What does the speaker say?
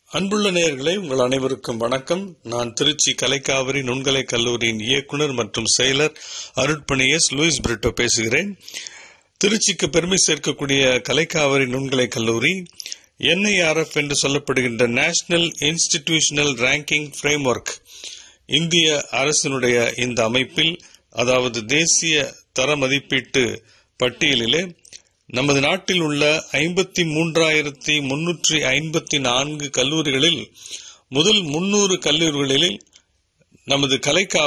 அன்புள்ள நேயர்களே, உங்கள் அனைவருக்கும் வணக்கம். நான் திருச்சி கலைக்காவிரி நுண்கலை கல்லூரியின் இயக்குனர் மற்றும் செயலர் அருட்பணி எஸ். லூயிஸ் பிரிட்டோ பேசுகிறேன். திருச்சிக்கு பெருமை சேர்க்கக்கூடிய கலைக்காவிரி நுண்கலை கல்லூரி NIRF என்று சொல்லப்படுகின்ற நேஷனல் இன்ஸ்டிடியூஷனல் ரேங்கிங் ஃப்ரேம்வொர்க், இந்திய அரசினுடைய இந்த அமைப்பில், அதாவது தேசிய தர மதிப்பீட்டு பட்டியலிலே நமது நாட்டில் உள்ள 53,354 கல்லூரிகளில் முதல் 300 கல்லூரிகளில் நமது கலைக்காவிரி